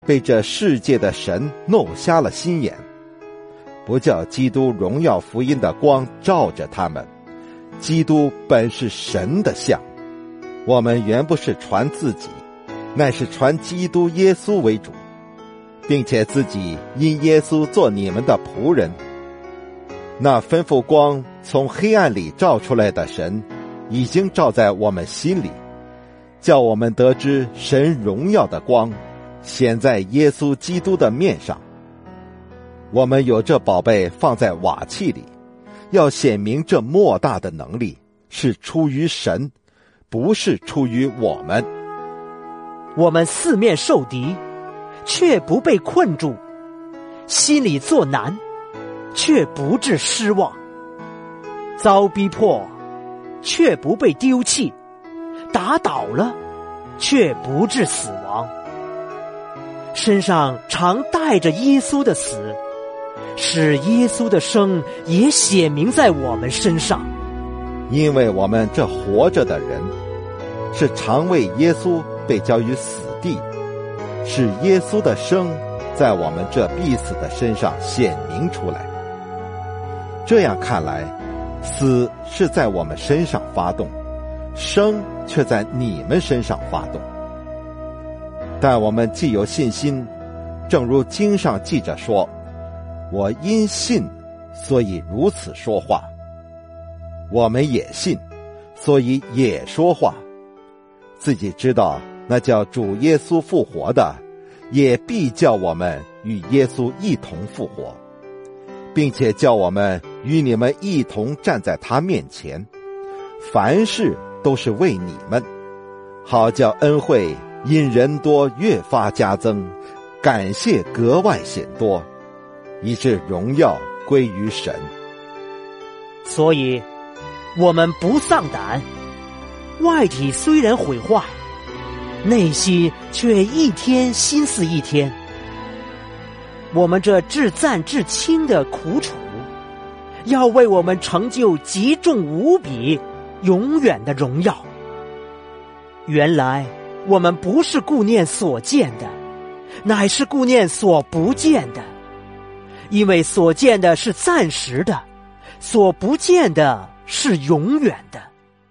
被这世界的神弄瞎了心眼，不叫基督荣耀福音的光照着他们。基督本是神的像，我们原不是传自己，乃是传基督耶稣为主，并且自己因耶稣做你们的仆人。那吩咐光从黑暗里照出来的神，已经照在我们心里，叫我们得知神荣耀的光显在耶稣基督的面上。我们有这宝贝放在瓦器里，要显明这莫大的能力是出于神，不是出于我们。 我们四面受敌，却不被困住；心里作难，却不致失望；遭逼迫，却不被丢弃；打倒了，却不致死亡。身上常带着耶稣的死，使耶稣的生也显明在我们身上。 因为我们这活着的人，是常为耶稣被交于死地，使耶稣的生在我们这必死的身上显明出来。这样看来，死是在我们身上发动，生却在你们身上发动。但我们既有信心，正如经上记着说，我因信，所以如此说话。我们也信，所以也说话。自己知道那叫主耶稣复活的，也必叫我们与耶稣一同复活，并且叫我们与你们一同站在他面前。凡事都是为你们，好叫恩惠因人多越发加增，感谢格外显多，以致荣耀归于神。 所以我们不丧胆，外体虽然毁坏，内心却一天心似一天。我们这至暂至轻的苦楚，要为我们成就极重无比永远的荣耀。原来我们不是顾念所见的，乃是顾念所不见的，因为所见的是暂时的，所不见的是永远的。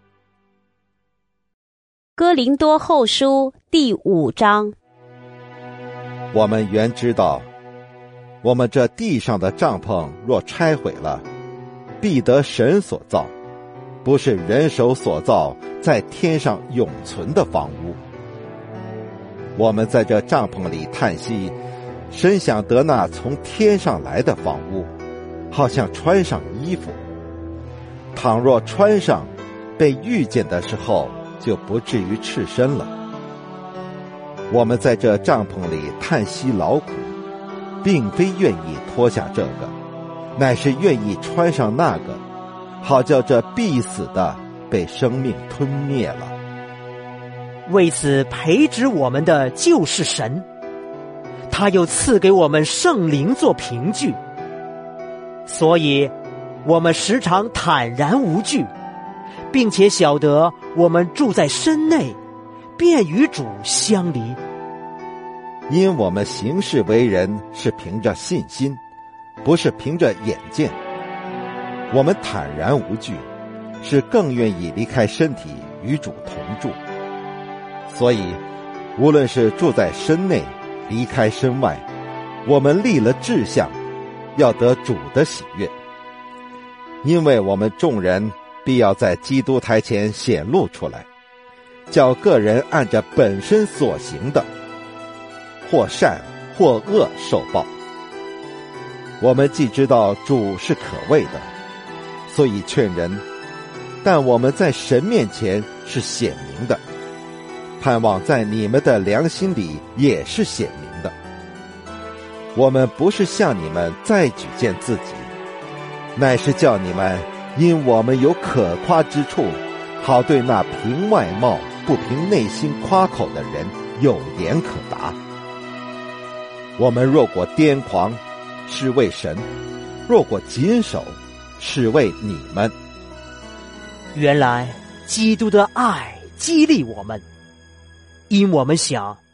哥林多后书第5章。 我们原知道，我们这地上的帐篷若拆毁了，必得神所造，不是人手所造，在天上永存的房屋。我们在这帐篷里叹息，深想得那从天上来的房屋，好像穿上衣服。倘若穿上，被遇见的时候，就不至于赤身了。我们在这帐篷里叹息劳苦，并非愿意脱下这个，乃是愿意穿上那个，好叫这必死的被生命吞灭了。 为此培植我们的就是神，他又赐给我们圣灵做凭据，所以我们时常坦然无惧，并且晓得我们住在身内，便与主相离。 因我们行事为人是凭着信心，不是凭着眼见。我们坦然无惧，是更愿意离开身体与主同住。所以无论是住在身内，离开身外，我们立了志向，要得主的喜悦。因为我们众人必要在基督台前显露出来，叫个人按着本身所行的，或善或恶受报。我们既知道主是可畏的，所以劝人，但我们在神面前是显明的，盼望在你们的良心里也是显明的。我们不是向你们再举荐自己，乃是叫你们因我们有可夸之处，好对那凭外貌不凭内心夸口的人有言可答。我们若果癫狂，是为神；若果谨守，是为你们。 原来基督的爱激励我们，因我们想，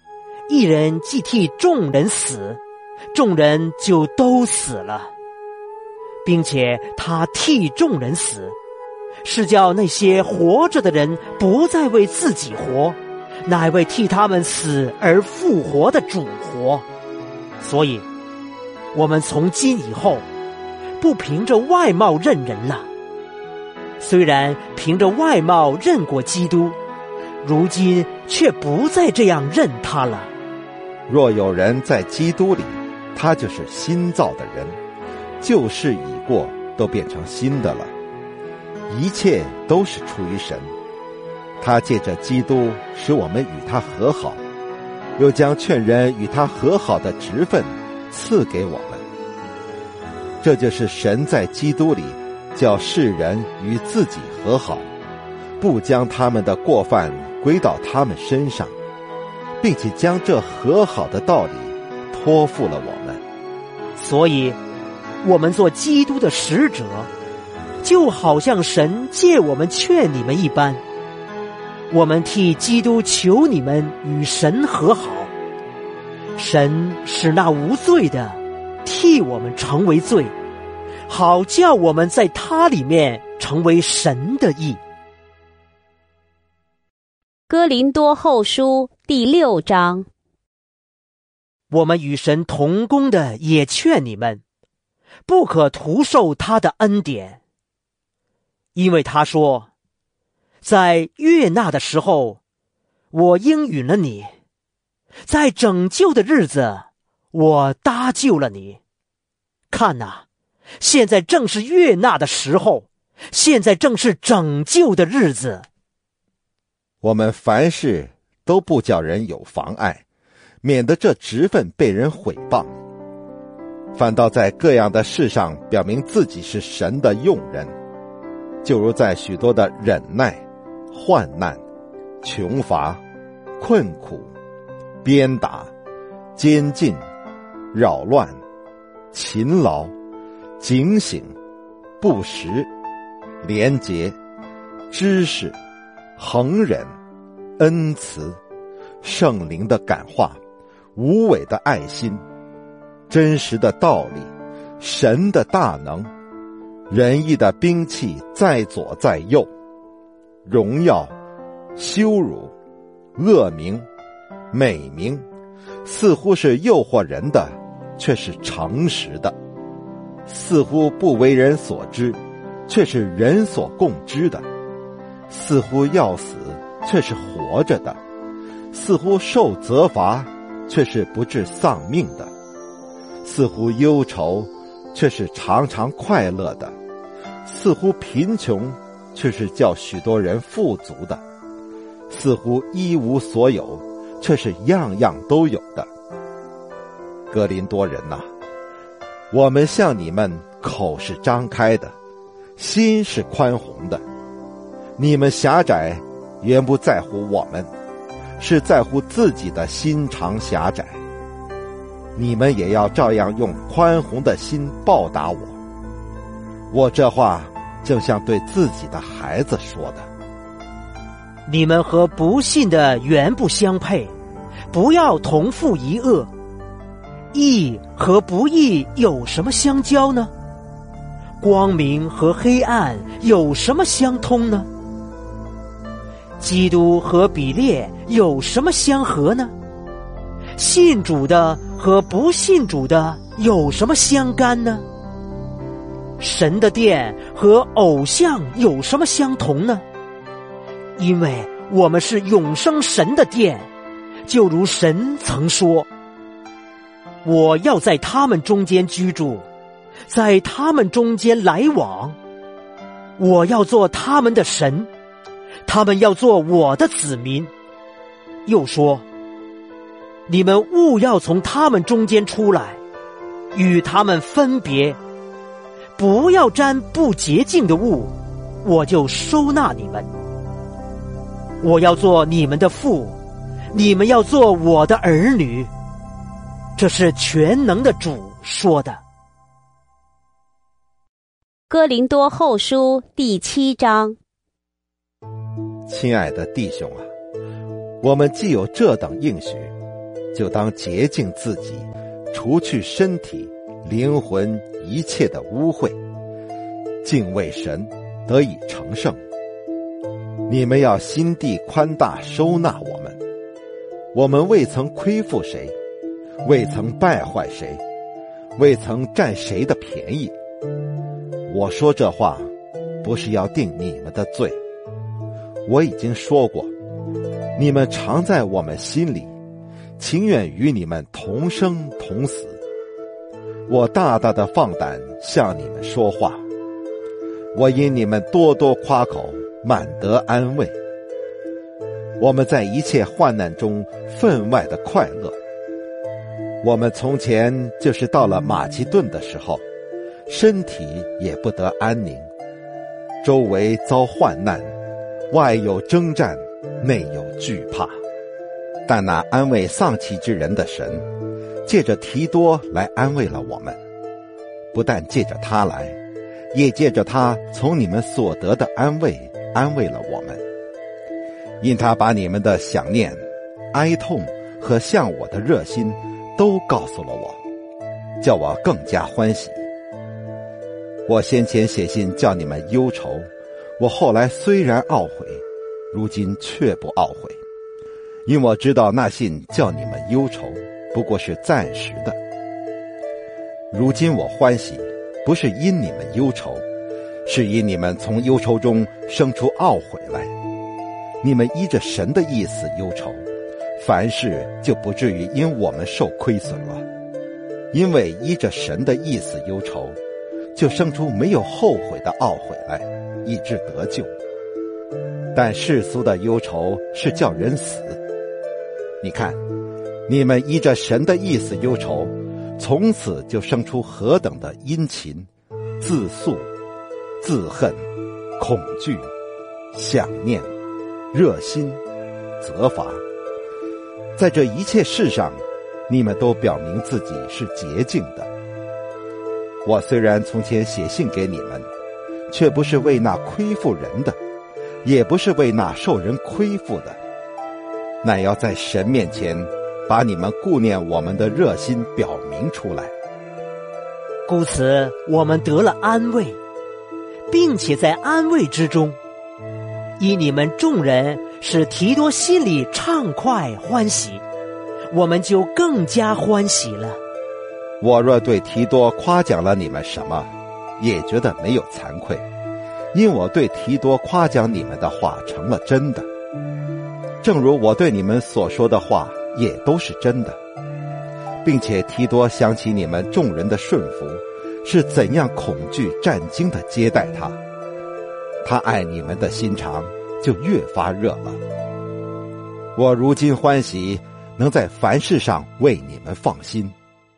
一人既替众人死，众人就都死了，并且他替众人死，是叫那些活着的人不再为自己活，乃为替他们死而复活的主活。所以我们从今以后不凭着外貌认人了。虽然凭着外貌认过基督，如今却不再这样认他了。 若有人在基督里，他就是新造的人，旧事已过，都变成新的了。一切都是出于神，他借着基督使我们与他和好，又将劝人与他和好的职分赐给我们。这就是神在基督里叫世人与自己和好，不将他们的过犯归到他们身上，并且将这和好的道理托付了我们。 所以我们做基督的使者，就好像神借我们劝你们一般，我们替基督求你们与神和好。神使那无罪的替我们成为罪，好叫我们在他里面成为神的义。 哥林多后书第6章。 我们与神同工的也劝你们，不可徒受他的恩典。因为他说，在悦纳的时候，我应允了你；在拯救的日子，我搭救了你。看哪，现在正是悦纳的时候，现在正是拯救的日子。 我们凡事都不叫人有妨碍，免得这职分被人毁谤，反倒在各样的事上表明自己是神的用人，就如在许多的忍耐、患难、穷乏、困苦、鞭打、监禁、扰乱、勤劳、警醒、不时、廉洁、知识、恒忍、恩慈、圣灵的感化、无伪的爱心、真实的道理、神的大能、仁义的兵器在左在右，荣耀、羞辱、恶名、美名，似乎是诱惑人的，却是诚实的；似乎不为人所知，却是人所共知的；似乎要死，却是活着的；似乎受责罚，却是不致丧命的；似乎忧愁，却是常常快乐的；似乎贫穷，却是叫许多人富足的；似乎一无所有，却是样样都有的。哥林多人哪，我们向你们口是张开的，心是宽宏的。你们狭窄，原不在乎我们，是在乎自己的心肠狭窄。你们也要照样用宽宏的心报答我。我这话正像对自己的孩子说的。 你们和不信的原不相配，不要同负一恶。义和不义有什么相交呢？光明和黑暗有什么相通呢？基督和比列有什么相合呢？信主的和不信主的有什么相干呢？神的殿和偶像有什么相同呢？因为我们是永生神的殿，就如神曾说，我要在他们中间居住，在他们中间来往，我要做他们的神，他们要做我的子民。又说，你们务要从他们中间出来，与他们分别，不要沾不洁净的物，我就收纳你们。我要做你们的父，你们要做我的儿女。这是全能的主说的。 哥林多后书第7章。 亲爱的弟兄啊，我们既有这等应许， 就当洁净自己，除去身体、灵魂一切的污秽，敬畏神，得以成圣。你们要心地宽大，收纳我们。我们未曾亏负谁，未曾败坏谁，未曾占谁的便宜。我说这话，不是要定你们的罪。我已经说过，你们常在我们心里，情愿与你们同生同死。我大大的放胆向你们说话，我因你们多多夸口，满得安慰。我们在一切患难中分外的快乐。我们从前就是到了马其顿的时候，身体也不得安宁，周围遭患难，外有征战，内有惧怕。但那安慰丧气之人的神，借着提多来安慰了我们。不但借着他来，也借着他从你们所得的安慰，安慰了我们。因他把你们的想念、哀痛和向我的热心都告诉了我，叫我更加欢喜。我先前写信叫你们忧愁，我后来虽然懊悔，如今却不懊悔，因我知道那信叫你们忧愁，不过是暂时的。如今我欢喜，不是因你们忧愁，是因你们从忧愁中生出懊悔来。你们依着神的意思忧愁，凡事就不至于因我们受亏损了。因为依着神的意思忧愁，就生出没有后悔的懊悔来，以致得救。但世俗的忧愁是叫人死。你看，你们依着神的意思忧愁，从此就生出何等的殷勤、自诉、自恨、恐惧、想念、热心、责罚。在这一切事上，你们都表明自己是洁净的。我虽然从前写信给你们，却不是为那亏负人的，也不是为那受人亏负的，乃要在神面前把你们顾念我们的热心表明出来。 故此我们得了安慰，并且在安慰之中，因你们众人使提多心里畅快欢喜，我们就更加欢喜了。 我若对提多夸奖了你们什么，也觉得没有惭愧，因我对提多夸奖你们的话成了真的，正如我对你们所说的话也都是真的，并且提多想起你们众人的顺服，是怎样恐惧战惊地接待他，他爱你们的心肠就越发热了。我如今欢喜，能在凡事上为你们放心。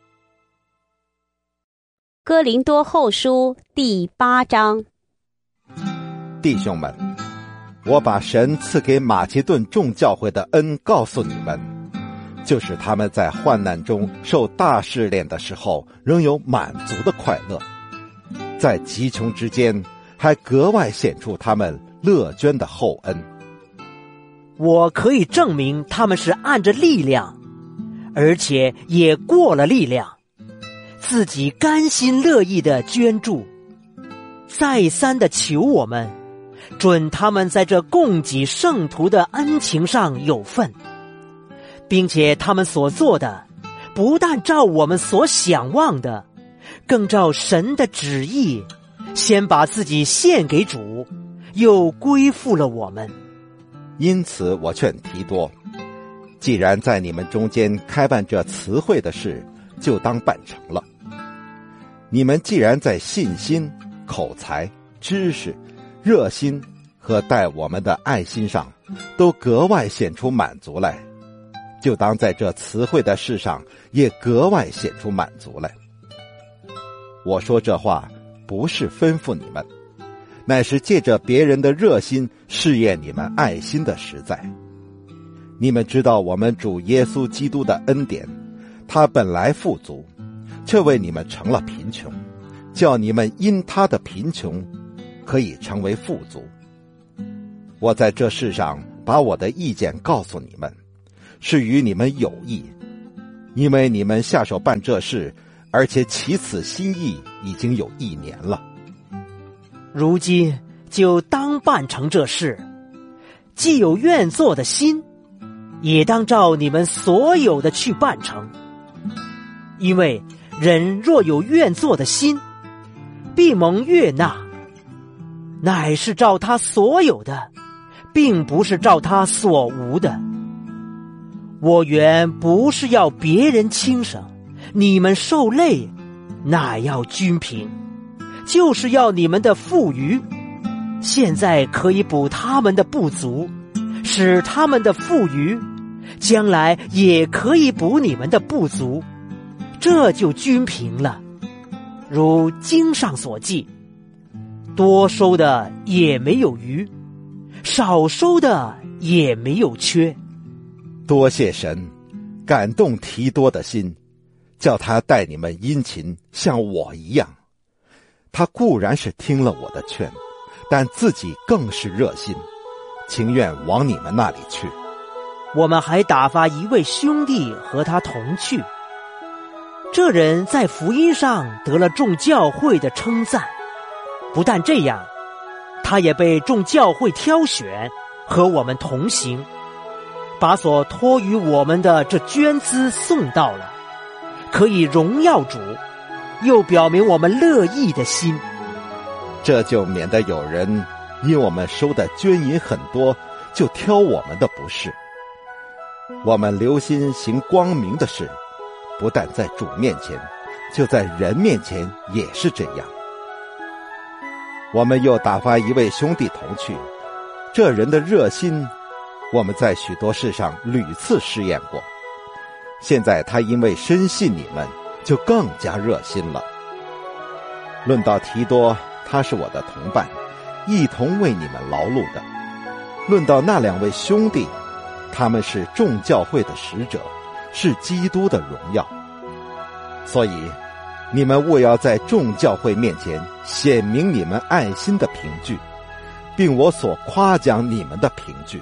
哥林多后书第8章。 弟兄们，我把神赐给马其顿众教会的恩告诉你们，就是他们在患难中受大试炼的时候，仍有满足的快乐，在极穷之间还格外显出他们乐捐的厚恩。 我可以证明他们是按着力量，而且也过了力量，自己甘心乐意的捐助，再三的求我们，准他们在这供给圣徒的恩情上有份，并且他们所做的，不但照我们所想望的，更照神的旨意，先把自己献给主，又归附了我们。 因此我劝提多，既然在你们中间开办这词汇的事，就当办成了。你们既然在信心、口才、知识、热心和待我们的爱心上，都格外显出满足来，就当在这词汇的事上也格外显出满足来。我说这话不是吩咐你们，乃是借着别人的热心试验你们爱心的实在。你们知道我们主耶稣基督的恩典，他本来富足，却为你们成了贫穷，叫你们因他的贫穷可以成为富足。我在这世上把我的意见告诉你们，是与你们有益， 因为你们下手办这事，而且起此心意已经有1年了。 如今就当办成这事，既有愿做的心，也当照你们所有的去办成。因为人若有愿做的心，必蒙悦纳，乃是照他所有的，并不是照他所无的。我原不是要别人轻省，你们受累，乃要均平，就是要你们的富余，现在可以补他们的不足，使他们的富余，将来也可以补你们的不足，这就均平了。如经上所记，多收的也没有余，少收的也没有缺。 多谢神感动提多的心，叫他待你们殷勤，像我一样。他固然是听了我的劝，但自己更是热心，情愿往你们那里去。 我们还打发一位兄弟和他同去，这人在福音上得了众教会的称赞。不但这样，他也被众教会挑选，和我们同行，把所托于我们的这捐资送到了，可以荣耀主，又表明我们乐意的心。 这就免得有人因我们收的捐银很多，就挑我们的不是。我们留心行光明的事，不但在主面前，就在人面前也是这样。我们又打发一位兄弟同去，这人的热心，我们在许多事上屡次试验过。现在他因为深信你们，就更加热心了。论到提多，他是我的同伴，一同为你们劳碌的。论到那2位兄弟，他们是众教会的使者，是基督的荣耀。所以你们务要在众教会面前显明你们爱心的凭据，并我所夸奖你们的凭据。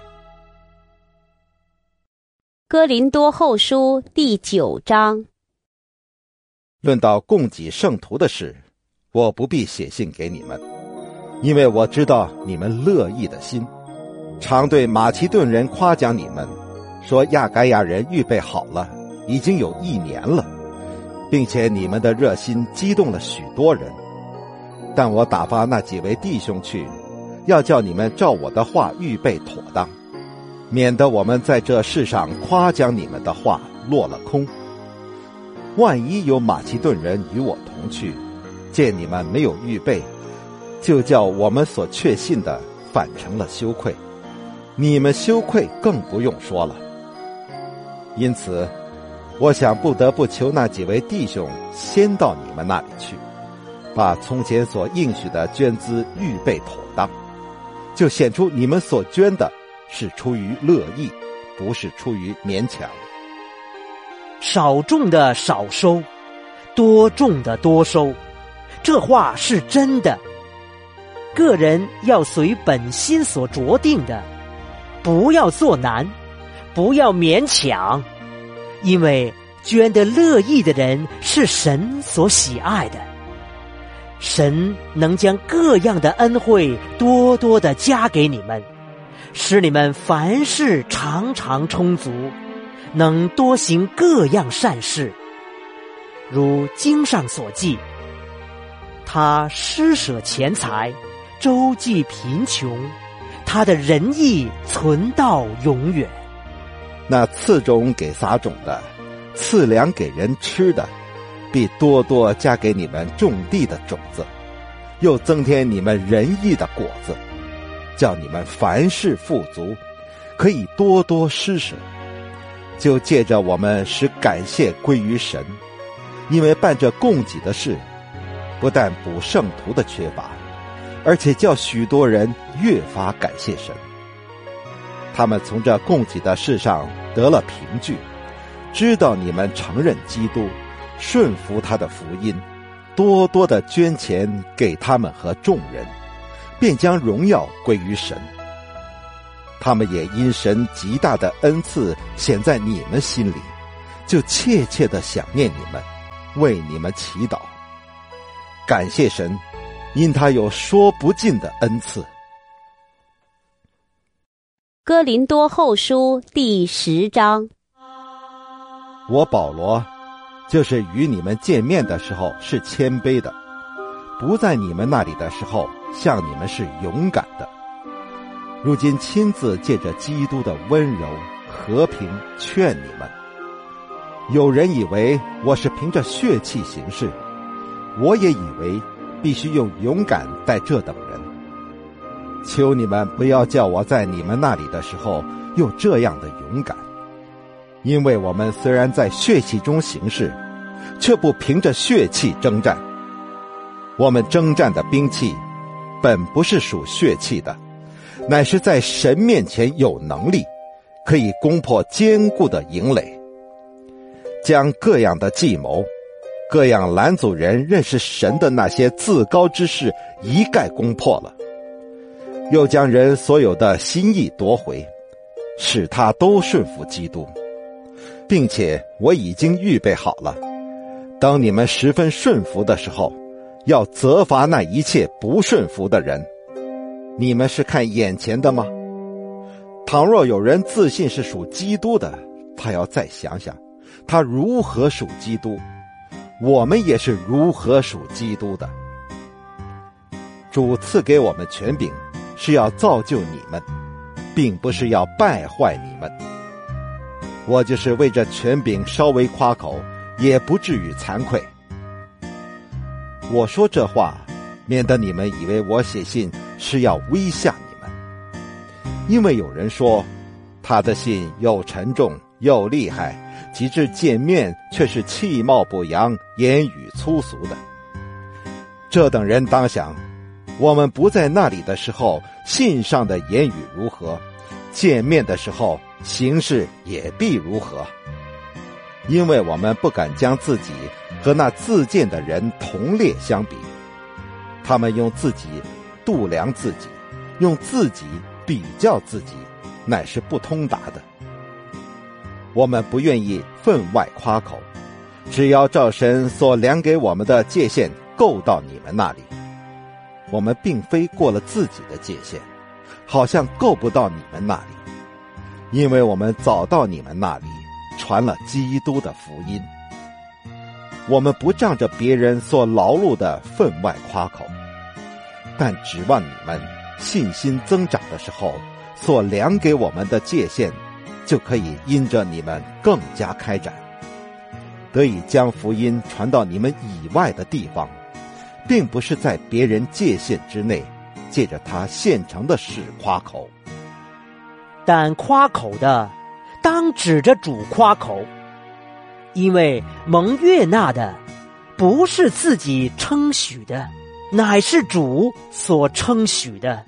哥林多后书第9章。 论到供给圣徒的事，我不必写信给你们，因为我知道你们乐意的心，常对马其顿人夸奖你们，说亚该亚人预备好了，已经有1年了，并且你们的热心激动了许多人。但我打发那几位弟兄去，要叫你们照我的话预备妥当，免得我们在这世上夸奖你们的话落了空。万一有马其顿人与我同去，见你们没有预备，就叫我们所确信的反成了羞愧，你们羞愧更不用说了。因此我想不得不求那几位弟兄先到你们那里去，把从前所应许的捐资预备妥当，就显出你们所捐的是出于乐意，不是出于勉强。 少种的少收，多种的多收，这话是真的。个人要随本心所酌定的，不要做难，不要勉强，因为捐得乐意的人是神所喜爱的。神能将各样的恩惠多多的加给你们，使你们凡事常常充足，能多行各样善事。如经上所记，他施舍钱财，周济贫穷，他的仁义存到永远。 那赐种给撒种的，赐粮给人吃的，必多多加给你们种地的种子，又增添你们仁义的果子，叫你们凡事富足，可以多多施舍。就借着我们使感谢归于神，因为办这供给的事，不但补圣徒的缺乏，而且叫许多人越发感谢神。他们从这供给的事上得了凭据，知道你们承认基督，顺服他的福音，多多的捐钱给他们和众人，便将荣耀归于神。他们也因神极大的恩赐显在你们心里， 就切切地想念你们，为你们祈祷。感谢神，因他有说不尽的恩赐。 哥林多后书第10章。 我保罗，就是与你们见面的时候是谦卑的，不在你们那里的时候，向你们是勇敢的。如今亲自借着基督的温柔和平劝你们。有人以为我是凭着血气行事，我也以为必须用勇敢待这等人。求你们不要叫我在你们那里的时候有这样的勇敢，因为我们虽然在血气中行事，却不凭着血气征战。我们征战的兵器本不是属血气的，乃是在神面前有能力，可以攻破坚固的营垒，将各样的计谋，各样拦阻人认识神的那些自高之事一概攻破了，又将人所有的心意夺回，使他都顺服基督。并且我已经预备好了，当你们十分顺服的时候，要责罚那一切不顺服的人。你们是看眼前的吗？倘若有人自信是属基督的，他要再想想他如何属基督，我们也是如何属基督的。主赐给我们权柄，是要造就你们，并不是要败坏你们。我就是为这权柄稍微夸口，也不至于惭愧。我说这话，免得你们以为我写信是要威吓你们。因为有人说，他的信又沉重又厉害，及至见面却是气貌不扬，言语粗俗的。这等人当想，我们不在那里的时候，信上的言语如何，见面的时候行事也必如何。因为我们不敢将自己和那自荐的人同列相比，他们用自己度量自己，用自己比较自己，乃是不通达的。我们不愿意分外夸口，只要照神所量给我们的界限够到你们那里。我们并非过了自己的界限，好像够不到你们那里，因为我们早到你们那里，传了基督的福音。我们不仗着别人所劳碌的分外夸口，但指望你们信心增长的时候，所量给我们的界限，就可以因着你们更加开展，得以将福音传到你们以外的地方，并不是在别人界限之内，借着他现成的事夸口。 但夸口的，当指着主夸口，因为蒙悦纳的，不是自己称许的，乃是主所称许的。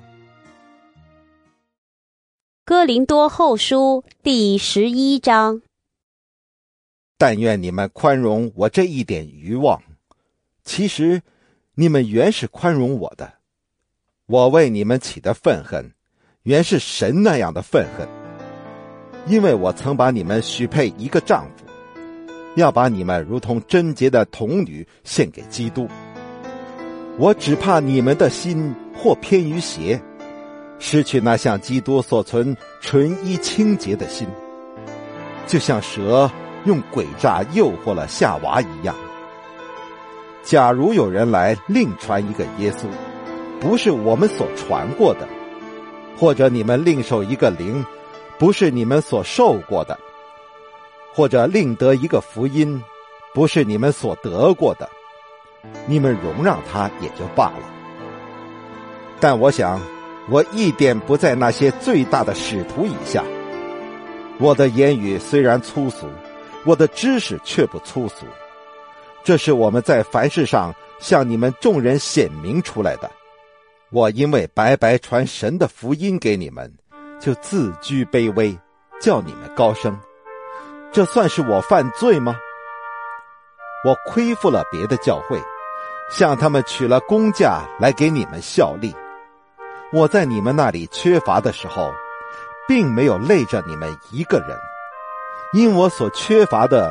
哥林多后书第11章。 但愿你们宽容我这一点愚妄，其实你们原是宽容我的。我为你们起的愤恨，原是神那样的愤恨，因为我曾把你们许配一个丈夫，要把你们如同贞洁的童女献给基督。我只怕你们的心或偏于邪，失去那像基督所存纯一清洁的心，就像蛇用诡诈诱惑了夏娃一样。假如有人来另传一个耶稣，不是我们所传过的，或者你们另受一个灵，不是你们所受过的，或者另得一个福音，不是你们所得过的，你们容让他也就罢了。但我想，我一点不在那些最大的使徒以下。我的言语虽然粗俗，我的知识却不粗俗。这是我们在凡事上向你们众人显明出来的。我因为白白传神的福音给你们，就自居卑微，叫你们高升。这算是我犯罪吗？我亏负了别的教会，向他们取了工价来给你们效力。我在你们那里缺乏的时候，并没有累着你们一个人，因我所缺乏的，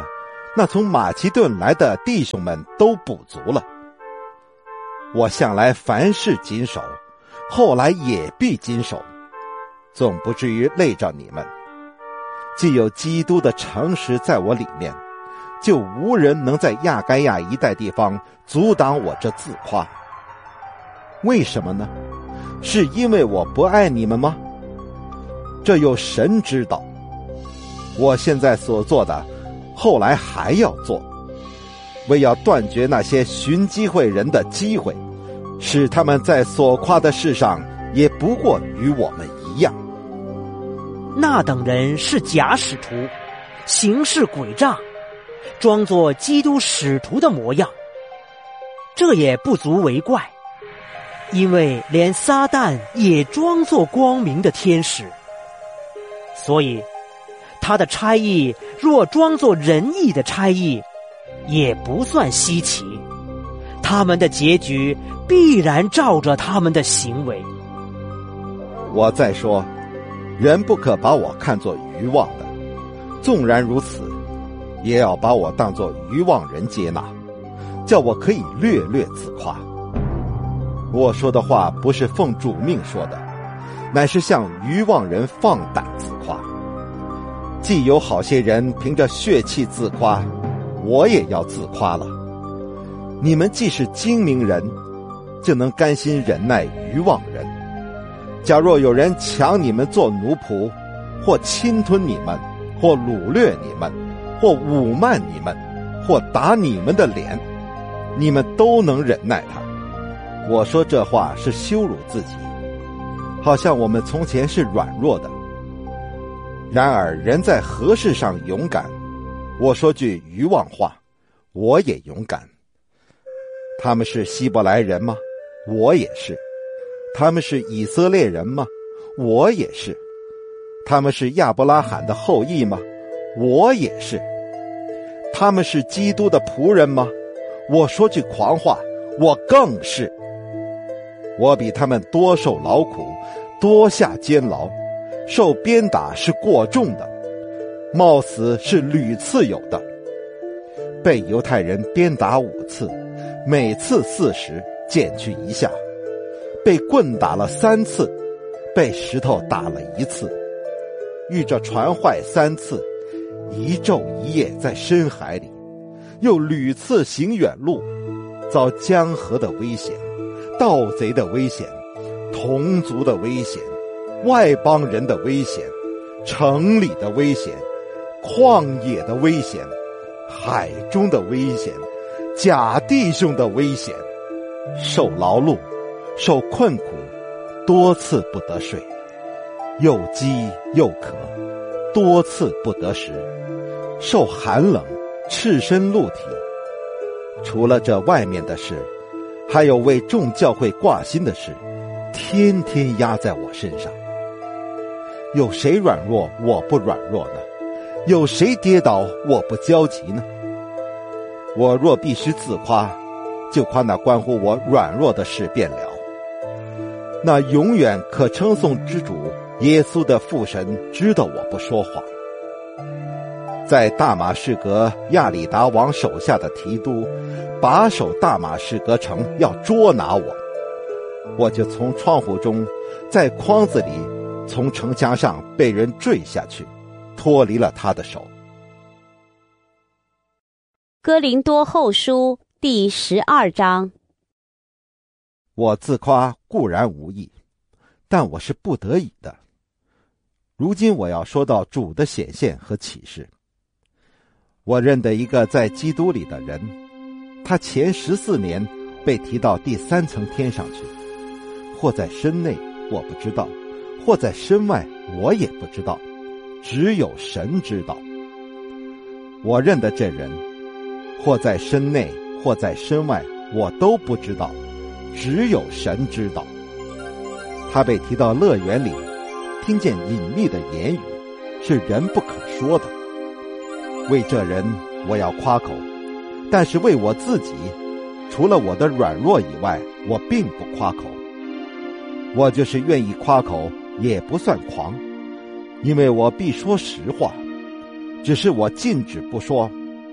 那从马其顿来的弟兄们都补足了。我向来凡事谨守，后来也必谨守，总不至于累着你们。既有基督的诚实在我里面，就无人能在亚该亚一带地方阻挡我这自夸。为什么呢？是因为我不爱你们吗？这有神知道。我现在所做的，后来还要做，为要断绝那些寻机会人的机会，使他们在所夸的事上也不过与我们一样。 那等人是假使徒，行事诡诈，装作基督使徒的模样。这也不足为怪，因为连撒旦也装作光明的天使。所以他的差役若装作仁义的差役，也不算稀奇，他们的结局必然照着他们的行为。 我再说，人不可把我看作愚妄的，纵然如此，也要把我当作愚妄人接纳，叫我可以略略自夸。我说的话不是奉主命说的，乃是向愚妄人放胆自夸。既有好些人凭着血气自夸，我也要自夸了。你们既是精明人，就能甘心忍耐愚妄人。假若有人抢你们做奴仆，或侵吞你们，或掳掠你们，或侮慢你们，或打你们的脸，你们都能忍耐他。我说这话是羞辱自己，好像我们从前是软弱的。然而人在何事上勇敢？我说句愚妄话，我也勇敢。他们是希伯来人吗？我也是。他们是以色列人吗？我也是。他们是亚伯拉罕的后裔吗？我也是。他们是基督的仆人吗？我说句狂话，我更是。我比他们多受劳苦，多下监牢，受鞭打是过重的，冒死是屡次有的。被犹太人鞭打5次，每次40，减去1下。被棍打了3次，被石头打了1次。遇着船坏3次，1昼1夜在深海里，又屡次行远路，遭江河的危险，盗贼的危险，同族的危险，外邦人的危险，城里的危险，旷野的危险，海中的危险，假弟兄的危险，受劳碌，受困苦，多次不得睡，又饥又渴，多次不得食，受寒冷，赤身露体。除了这外面的事，还有为众教会挂心的事，天天压在我身上。有谁软弱我不软弱呢？有谁跌倒我不焦急呢？我若必须自夸，就夸那关乎我软弱的事便了。那永远可称颂之主耶稣的父神知道我不说谎。在大马士革亚里达王手下的提督把守大马士革城，要捉拿我，我就从窗户中，在筐子里，从城墙上被人坠下去，脱离了他的手。 哥林多后书第12章。 我自夸固然无益，但我是不得已的。如今我要说到主的显现和启示。我认得一个在基督里的人，他前14年被提到第3层天上去，或在身内我不知道，或在身外我也不知道，只有神知道。我认得这人，或在身内或在身外我都不知道，只有神知道。他被提到乐园里，听见隐秘的言语，是人不可说的。为这人我要夸口，但是为我自己，除了我的软弱以外，我并不夸口。我就是愿意夸口，也不算狂，因为我必说实话。只是我禁止不说，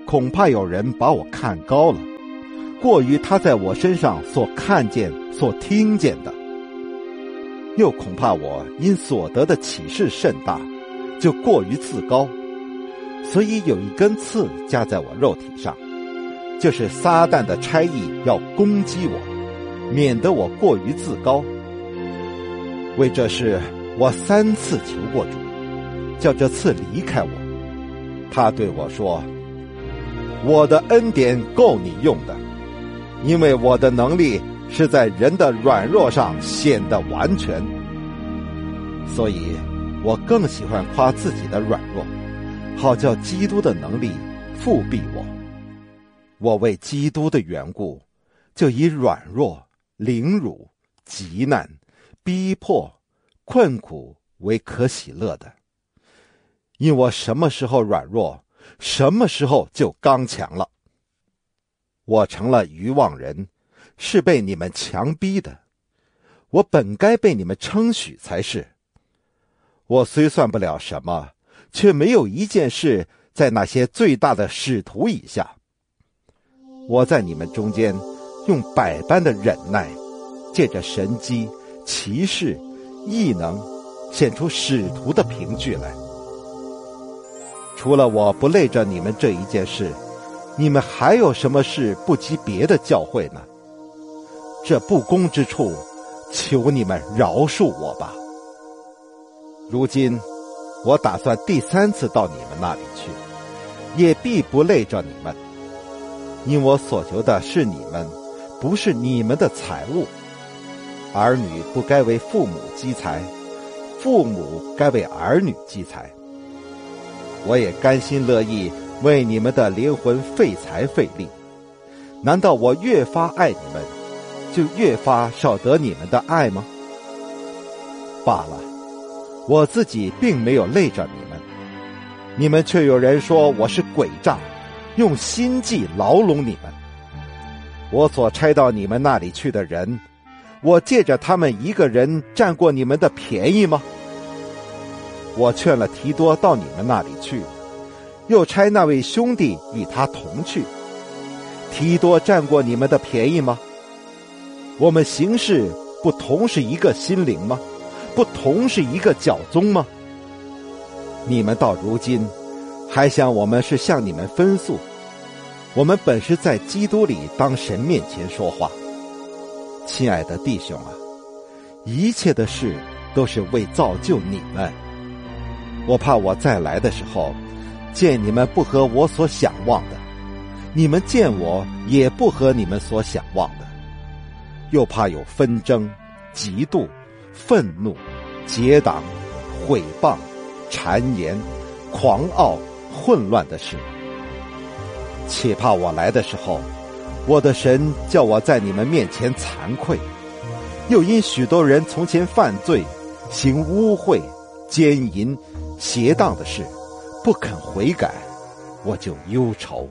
恐怕有人把我看高了，过于他在我身上所看见、所听见的；又恐怕我因所得的启示甚大，就过于自高，所以有一根刺加在我肉体上，就是撒旦的差役要攻击我，免得我过于自高。为这事，我3次求过主，叫这刺离开我。他对我说：我的恩典够你用的，因为我的能力是在人的软弱上显得完全。所以我更喜欢夸自己的软弱，好叫基督的能力复庇我。我为基督的缘故，就以软弱、凌辱、急难、逼迫、困苦为可喜乐的。因我什么时候软弱，什么时候就刚强了。我成了愚妄人，是被你们强逼的，我本该被你们称许才是。我虽算不了什么，却没有一件事在那些最大的使徒以下。我在你们中间用百般的忍耐，借着神机、奇事、异能，显出使徒的凭据来。除了我不累着你们这一件事，你们还有什么事不及别的教会呢？这不公之处，求你们饶恕我吧。如今我打算第3次到你们那里去，也必不累着你们，因我所求的是你们，不是你们的财物。儿女不该为父母积财，父母该为儿女积财。我也甘心乐意为你们的灵魂费财费力。难道我越发爱你们，就越发少得你们的爱吗？罢了，我自己并没有累着你们，你们却有人说我是诡诈，用心计牢笼你们。我所差到你们那里去的人，我借着他们一个人占过你们的便宜吗？我劝了提多到你们那里去，又差那位兄弟与他同去，提多占过你们的便宜吗？我们行事不同是一个心灵吗？不同是一个教宗吗？你们到如今还想我们是向你们分诉？我们本是在基督里当神面前说话。亲爱的弟兄啊，一切的事都是为造就你们。我怕我再来的时候，见你们不合我所想望的，你们见我也不合你们所想望的。又怕有纷争、嫉妒、愤怒、结党、毁谤、谗言、狂傲、混乱的事。且怕我来的时候，我的神叫我在你们面前惭愧，又因许多人从前犯罪，行污秽、奸淫、邪荡的事，不肯悔改，我就忧愁。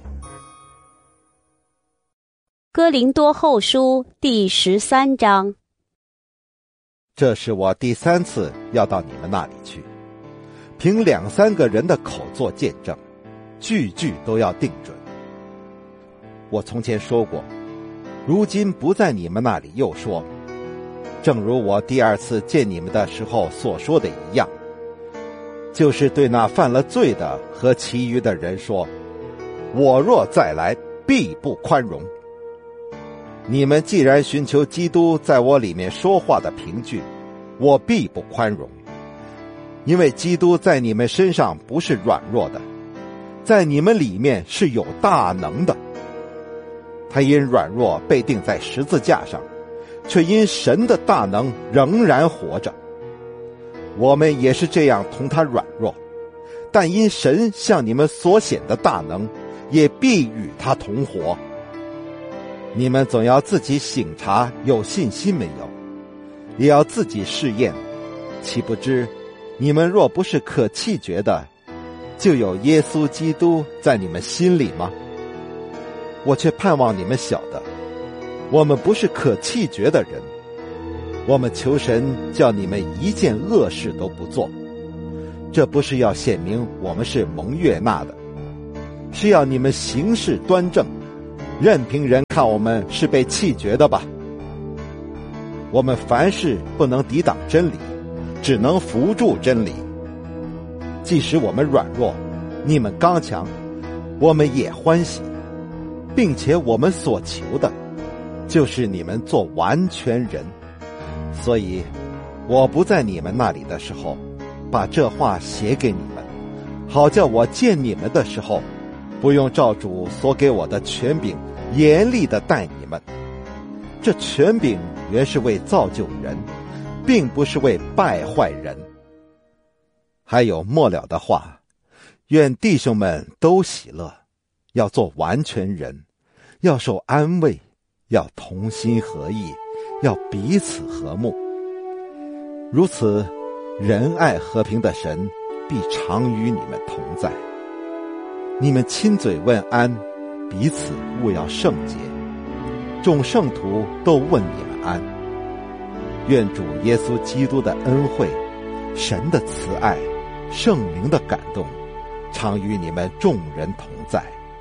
哥林多后书第13章。 这是我第3次要到你们那里去，凭2、3个人的口作见证，句句都要定准。我从前说过，如今不在你们那里又说，正如我第2次见你们的时候所说的一样，就是对那犯了罪的和其余的人说，我若再来，必不宽容。你们既然寻求基督在我里面说话的凭据，我必不宽容，因为基督在你们身上不是软弱的，在你们里面是有大能的。他因软弱被钉在十字架上，却因神的大能仍然活着。我们也是这样同他软弱，但因神向你们所显的大能，也必与他同活。你们总要自己省察有信心没有，也要自己试验，岂不知你们若不是可弃绝的，就有耶稣基督在你们心里吗？我却盼望你们晓得，我们不是可弃绝的人。我们求神叫你们一件恶事都不做，这不是要显明我们是蒙悦纳的， 是要你们行事端正，任凭人看我们是被弃绝的吧。我们凡事不能抵挡真理，只能扶助真理。即使我们软弱，你们刚强，我们也欢喜，并且我们所求的就是你们做完全人。所以我不在你们那里的时候，把这话写给你们，好叫我见你们的时候，不用照主所给我的权柄严厉地待你们。这权柄原是为造就人，并不是为败坏人。还有末了的话，愿弟兄们都喜乐，要做完全人，要受安慰，要同心合意，要彼此和睦。如此，仁爱和平的神必常与你们同在。你们亲嘴问安，彼此务要圣洁。众圣徒都问你们安。愿主耶稣基督的恩惠、神的慈爱、圣灵的感动，常与你们众人同在。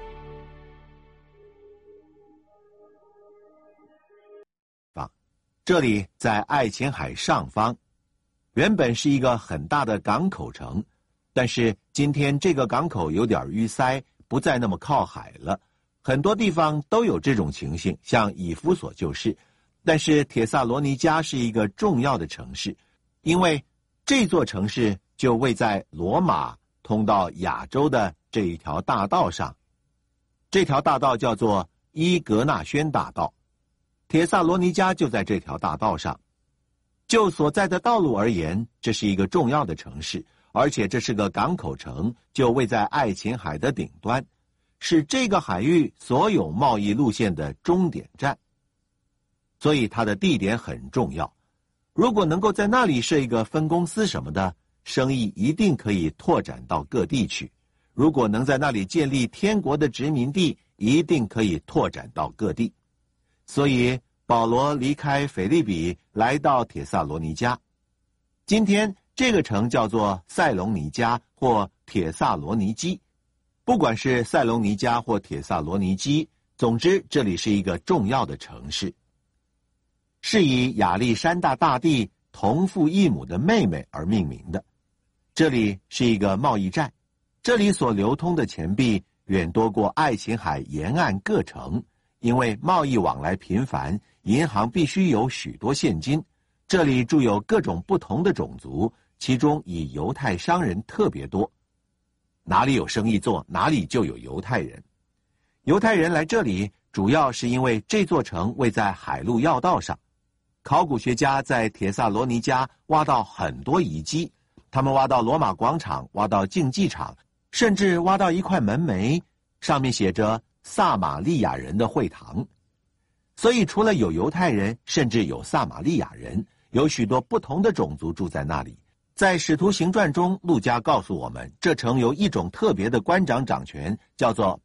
这里在爱琴海上方，原本是一个很大的港口城，但是今天这个港口有点淤塞，不再那么靠海了。很多地方都有这种情形，像以弗所就是。但是帖撒罗尼迦是一个重要的城市，因为这座城市就位在罗马通到亚洲的这一条大道上。这条大道叫做伊格纳宣大道，帖撒罗尼迦就在这条大道上。就所在的道路而言，这是一个重要的城市，而且这是个港口城，就位在爱琴海的顶端，是这个海域所有贸易路线的终点站。所以它的地点很重要。如果能够在那里设一个分公司什么的，生意一定可以拓展到各地去。如果能在那里建立天国的殖民地，一定可以拓展到各地。所以保罗离开腓立比，来到帖撒罗尼迦。今天这个城叫做塞隆尼迦或帖撒罗尼基。不管是塞隆尼迦或帖撒罗尼基，总之这里是一个重要的城市，是以亚历山大大帝同父异母的妹妹而命名的。这里是一个贸易站，这里所流通的钱币远多过爱琴海沿岸各城，因为贸易往来频繁，银行必须有许多现金。这里住有各种不同的种族，其中以犹太商人特别多。哪里有生意做，哪里就有犹太人。犹太人来这里主要是因为这座城位在海路要道上。考古学家在帖撒罗尼迦挖到很多遗迹，他们挖到罗马广场，挖到竞技场，甚至挖到一块门楣，上面写着撒玛利亚人的会堂。所以除了有犹太人，甚至有撒玛利亚人，有许多不同的种族住在那里。在使徒行传中，路加告诉我们，这城由一种特别的官长掌权，叫做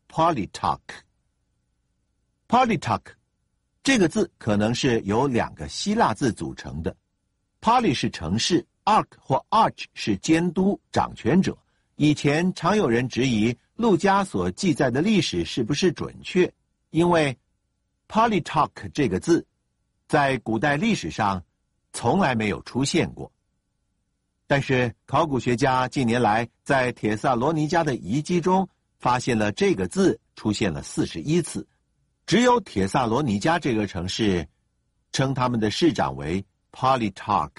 Politarch。Politarch 这个字可能是由两个希腊字组成的。Poly 是城市， Arch 或 Arch 是监督掌权者。以前常有人质疑路加所记载的历史是不是准确，因为 Politarch 这个字在古代历史上从来没有出现过。但是考古学家近年来在帖撒罗尼迦的遗迹中发现了这个字出现了41次，只有帖撒罗尼迦这个城市称他们的市长为 Politarch。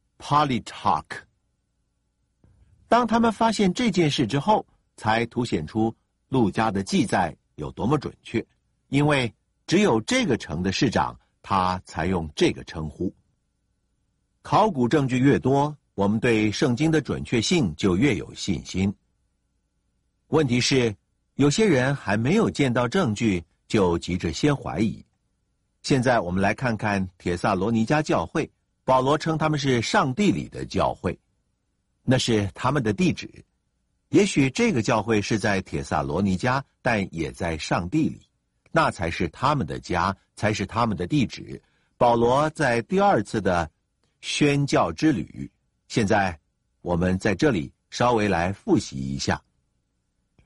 当他们发现这件事之后，才凸显出路加的记载有多么准确，因为只有这个城的市长他才用这个称呼。考古证据越多，我们对圣经的准确性就越有信心。问题是，有些人还没有见到证据，就急着先怀疑。现在我们来看看帖撒罗尼迦教会，保罗称他们是上帝里的教会，那是他们的地址。也许这个教会是在帖撒罗尼迦，但也在上帝里，那才是他们的家，才是他们的地址。保罗在第二次的宣教之旅，现在我们在这里稍微来复习一下。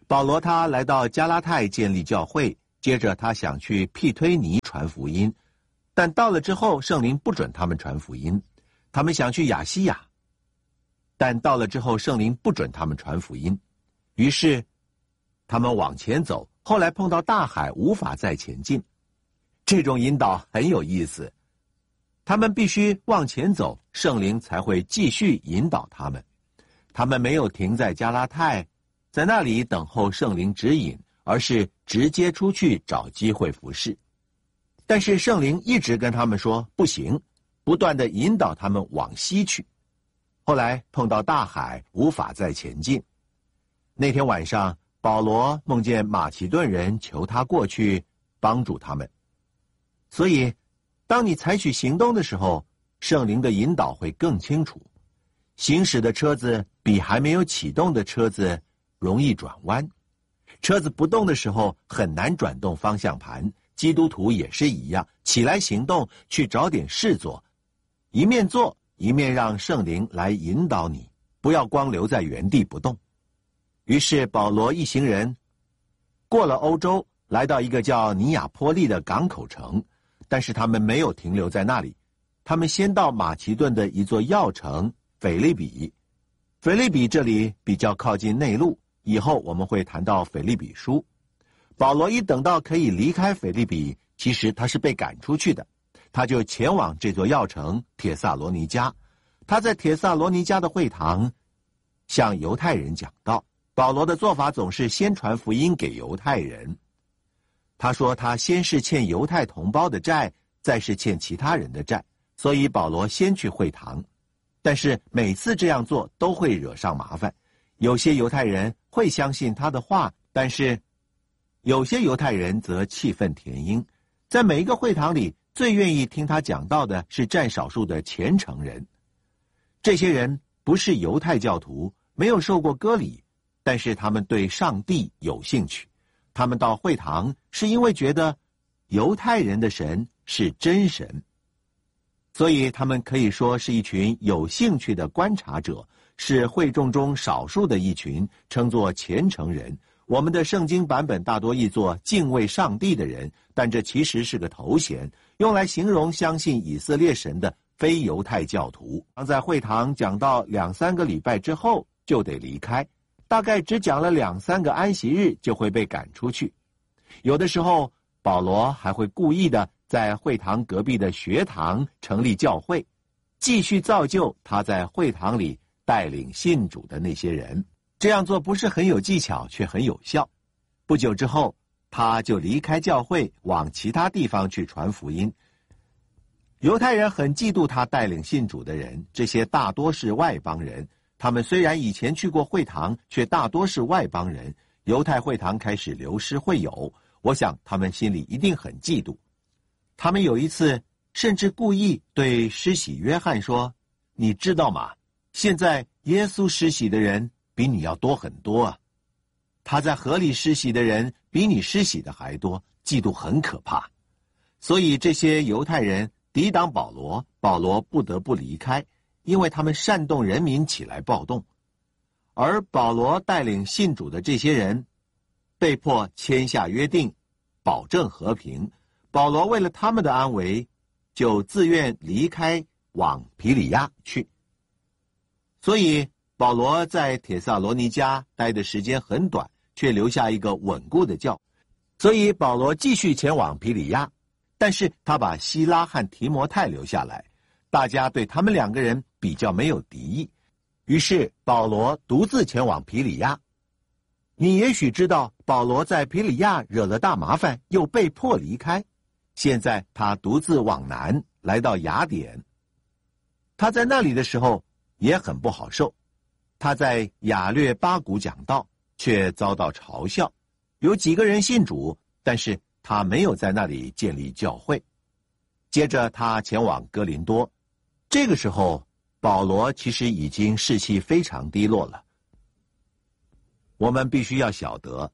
保罗他来到加拉太建立教会，接着他想去庇推尼传福音，但到了之后圣灵不准他们传福音。他们想去亚西亚，但到了之后圣灵不准他们传福音。于是他们往前走，后来碰到大海，无法再前进。这种引导很有意思，他们必须往前走，圣灵才会继续引导他们。他们没有停在加拉太，在那里等候圣灵指引，而是直接出去找机会服事。但是圣灵一直跟他们说不行，不断地引导他们往西去。后来碰到大海，无法再前进。那天晚上，保罗梦见马其顿人求他过去帮助他们。所以当你采取行动的时候，圣灵的引导会更清楚。行驶的车子比还没有启动的车子容易转弯，车子不动的时候很难转动方向盘。基督徒也是一样，起来行动，去找点事做，一面做一面让圣灵来引导你，不要光留在原地不动。于是保罗一行人过了欧洲，来到一个叫尼亚波利的港口城，但是他们没有停留在那里，他们先到马其顿的一座要城腓立比。腓立比这里比较靠近内陆，以后我们会谈到腓立比书。保罗一等到可以离开腓立比，其实他是被赶出去的，他就前往这座要城帖撒罗尼迦。他在帖撒罗尼迦的会堂向犹太人讲道。保罗的做法总是先传福音给犹太人。他说他先是欠犹太同胞的债，再是欠其他人的债，所以保罗先去会堂。但是每次这样做都会惹上麻烦，有些犹太人会相信他的话，但是有些犹太人则气愤填膺。在每一个会堂里，最愿意听他讲道的是占少数的虔诚人。这些人不是犹太教徒，没有受过割礼，但是他们对上帝有兴趣。他们到会堂是因为觉得犹太人的神是真神，所以他们可以说是一群有兴趣的观察者，是会众中少数的一群，称作虔诚人。我们的圣经版本大多译作敬畏上帝的人，但这其实是个头衔，用来形容相信以色列神的非犹太教徒。在会堂讲到2-3个礼拜之后就得离开，大概只讲了2-3个安息日就会被赶出去。有的时候保罗还会故意的在会堂隔壁的学堂成立教会，继续造就他在会堂里带领信主的那些人。这样做不是很有技巧，却很有效。不久之后，他就离开教会，往其他地方去传福音。犹太人很嫉妒他带领信主的人，这些大多是外邦人。他们虽然以前去过会堂，却大多是外邦人。犹太会堂开始流失会友，我想他们心里一定很嫉妒。他们有一次甚至故意对施洗约翰说：“你知道吗？现在耶稣施洗的人比你要多很多啊！他在河里施洗的人比你施洗的还多，嫉妒很可怕。”所以这些犹太人抵挡保罗，保罗不得不离开，因为他们煽动人民起来暴动。而保罗带领信主的这些人被迫签下约定，保证和平。保罗为了他们的安危，就自愿离开，往庇里亚去。所以保罗在帖撒罗尼迦待的时间很短，却留下一个稳固的教。所以保罗继续前往庇里亚，但是他把希拉和提摩太留下来，大家对他们2个人比较没有敌意。于是保罗独自前往庇里亚。你也许知道，保罗在庇里亚惹了大麻烦，又被迫离开。现在他独自往南，来到雅典。他在那里的时候也很不好受。他在亚略巴谷讲道，却遭到嘲笑。有几个人信主，但是他没有在那里建立教会。接着他前往哥林多。这个时候保罗其实已经士气非常低落了。我们必须要晓得，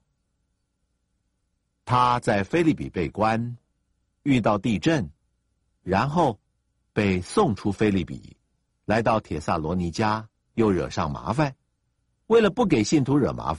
他在腓立比被关，遇到地震，然后被送出腓立比，来到帖撒罗尼迦，又惹上麻烦。为了不给信徒惹麻烦，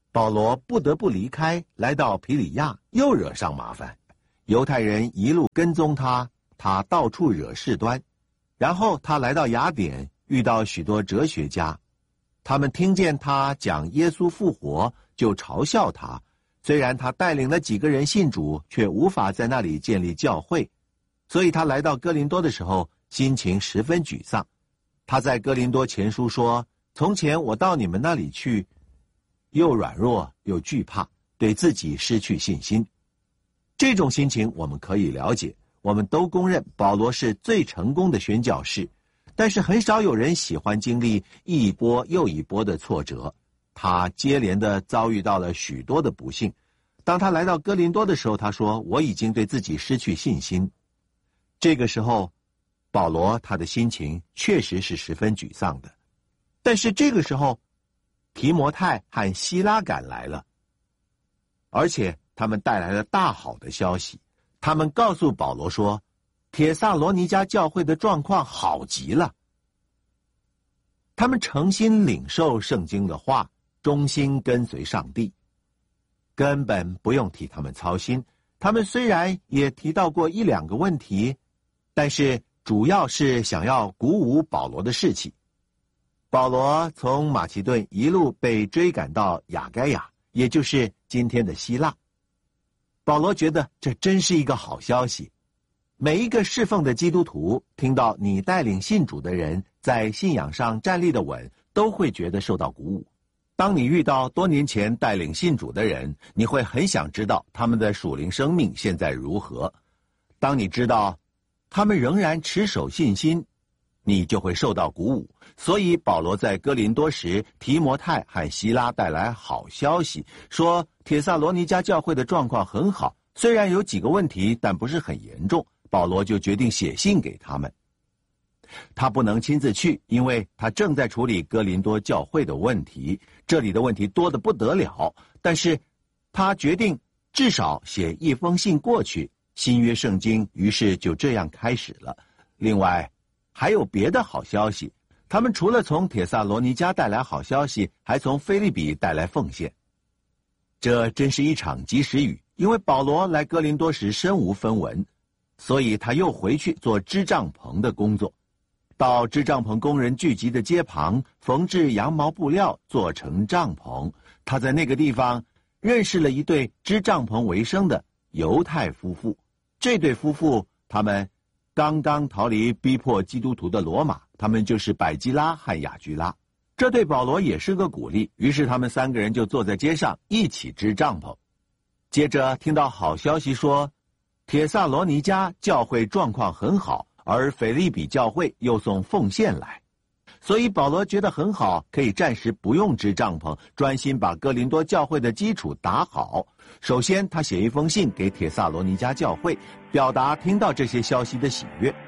保罗不得不离开，来到庇里亚，又惹上麻烦。犹太人一路跟踪他，他到处惹事端。然后他来到雅典，遇到许多哲学家，他们听见他讲耶稣复活，就嘲笑他。虽然他带领了几个人信主，却无法在那里建立教会，所以他来到哥林多的时候，心情十分沮丧。他在哥林多前书说：从前我到你们那里去，又软弱又惧怕，对自己失去信心。这种心情我们可以了解，我们都公认保罗是最成功的宣教士，但是很少有人喜欢经历一波又一波的挫折。他接连的遭遇到了许多的不幸。当他来到哥林多的时候，他说：我已经对自己失去信心。这个时候保罗他的心情确实是十分沮丧的。但是这个时候提摩太和希拉赶来了，而且他们带来了大好的消息。他们告诉保罗说，帖撒罗尼迦教会的状况好极了。他们诚心领受圣经的话，忠心跟随上帝，根本不用替他们操心。他们虽然也提到过一两个问题，但是主要是想要鼓舞保罗的士气。保罗从马其顿一路被追赶到亚该亚，也就是今天的希腊。保罗觉得这真是一个好消息。每一个侍奉的基督徒听到你带领信主的人在信仰上站立的稳，都会觉得受到鼓舞。当你遇到多年前带领信主的人，你会很想知道他们的属灵生命现在如何。当你知道他们仍然持守信心，你就会受到鼓舞。所以保罗在哥林多时，提摩太和希拉带来好消息，说帖撒罗尼迦教会的状况很好，虽然有几个问题，但不是很严重。保罗就决定写信给他们。他不能亲自去，因为他正在处理哥林多教会的问题，这里的问题多得不得了。但是他决定至少写一封信过去，新约圣经于是就这样开始了。另外还有别的好消息，他们除了从帖撒罗尼迦带来好消息，还从腓立比带来奉献。这真是一场及时雨，因为保罗来哥林多时身无分文，所以他又回去做织帐篷的工作，到织帐篷工人聚集的街旁缝制羊毛布料做成帐篷。他在那个地方认识了一对织帐篷为生的犹太夫妇。这对夫妇他们刚刚逃离逼迫基督徒的罗马，他们就是百基拉和雅居拉。这对保罗也是个鼓励，于是他们三个人就坐在街上一起织帐篷。接着听到好消息说，帖撒罗尼迦教会状况很好，而腓立比教会又送奉献来，所以保罗觉得很好，可以暂时不用织帐篷，专心把哥林多教会的基础打好。首先他写一封信给帖撒罗尼迦教会，表达听到这些消息的喜悦。